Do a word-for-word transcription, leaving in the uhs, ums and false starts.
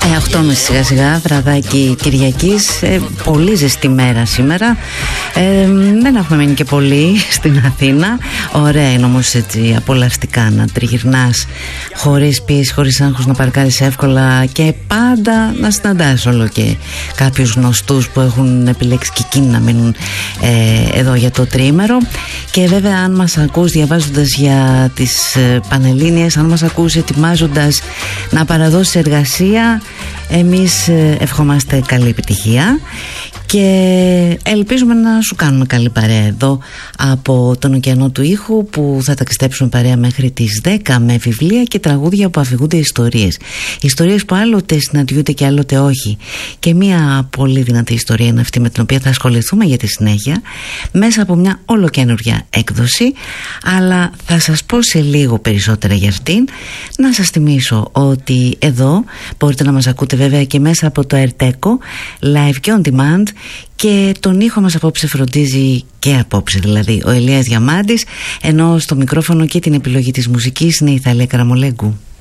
οκτώ και μισή σιγά σιγά, βραδάκι Κυριακής, ε, πολύ ζεστή μέρα σήμερα, ε, δεν έχουμε μείνει και πολύ στην Αθήνα. Ωραία είναι όμως έτσι απολαυστικά να τριγυρνάς χωρίς πίεση, χωρίς άγχος, να παρκάρεις εύκολα και πάντα να συναντάς όλο και κάποιους γνωστούς που έχουν επιλέξει και εκείνοι να μείνουν ε, εδώ για το τριήμερο. Και βέβαια αν μας ακούς διαβάζοντας για τις ε, Πανελλήνιες, αν μας ακούς ετοιμάζοντας να παραδώσεις εργασία, εμείς ευχόμαστε καλή επιτυχία και ελπίζουμε να σου κάνουμε καλή παρέα εδώ από τον ωκεανό του ήχου, που θα ταξιδέψουμε παρέα μέχρι τις δέκα με βιβλία και τραγούδια που αφηγούνται ιστορίες. Ιστορίες που άλλοτε συναντιούνται και άλλοτε όχι. Και μια πολύ δυνατή ιστορία είναι αυτή με την οποία θα ασχοληθούμε για τη συνέχεια, μέσα από μια ολοκαινουργιά έκδοση, αλλά θα σας πω σε λίγο περισσότερα για αυτήν. Να σας θυμίσω ότι εδώ μπορείτε να μας ακούτε βέβαια και μέσα από το Ερτέκο, live και on demand, και τον ήχο μας απόψε φροντίζει και απόψε δηλαδή ο Ηλίας Διαμάντης, ενώ στο μικρόφωνο και την επιλογή της μουσικής είναι η Θαλία Καραμολέγκου.